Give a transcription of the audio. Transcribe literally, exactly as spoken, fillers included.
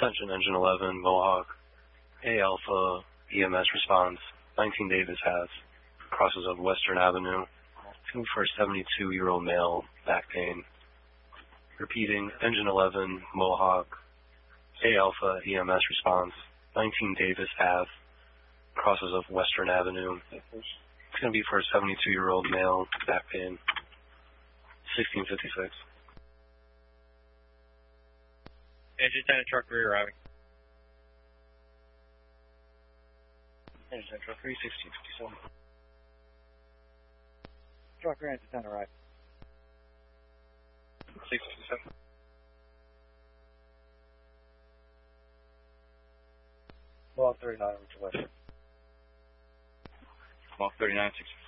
Attention Engine eleven, Mohawk, A Alpha, E M S response, nineteen Davis Ave, crosses of Western Avenue, two for a seventy-two-year-old male, back pain. Repeating, Engine eleven, Mohawk, A Alpha, E M S response, nineteen Davis Ave, crosses of Western Avenue. It's going to be for a seventy-two-year-old male, back pain. sixteen fifty-six. Engine ten truck three arriving. Engine ten truck three, sixteen fifty-seven. Truck three, engine ten arriving. six fifty-seven. Mohawk thirty-nine, which west? Mohawk thirty-nine, six fifty-seven.